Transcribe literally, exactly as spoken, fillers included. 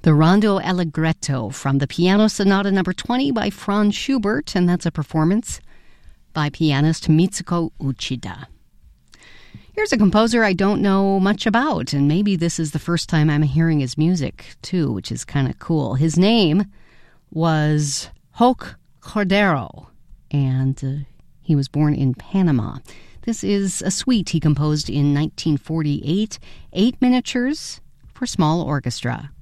The Rondo Allegretto from the Piano Sonata number twenty by Franz Schubert, and that's a performance by pianist Mitsuko Uchida. Here's a composer I don't know much about, and maybe this is the first time I'm hearing his music, too, which is kind of cool. His name was Hoke Cordero, and uh, he was born in Panama. This is a suite he composed in nineteen forty-eight, eight miniatures for small orchestra.